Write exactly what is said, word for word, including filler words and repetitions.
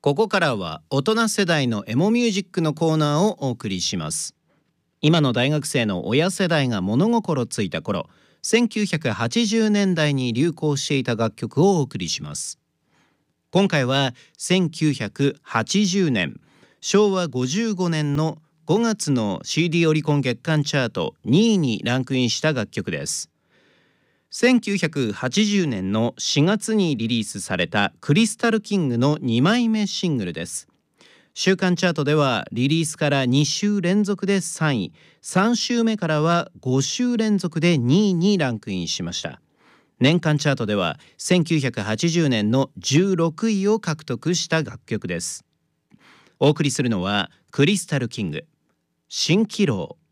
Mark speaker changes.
Speaker 1: ここからは大人世代のエモミュージックのコーナーをお送りします。今の大学生の親世代が物心ついた頃、せんきゅうひゃくはちじゅうねんだいに流行していた楽曲をお送りします。今回はせんきゅうひゃくはちじゅうねん、しょうわごじゅうごねんのごがつの シーディー オリコン月間チャートにいにランクインした楽曲です。せんきゅうひゃくはちじゅうねんのしがつにリリースされたクリスタルキングのにまいめシングルです。週間チャートではリリースからにしゅう連続でさんい、さん週目からはご週連続でにいにランクインしました。年間チャートではせんきゅうひゃくはちじゅうねんのじゅうろくいを獲得した楽曲です。お送りするのはクリスタルキング、蜃気楼。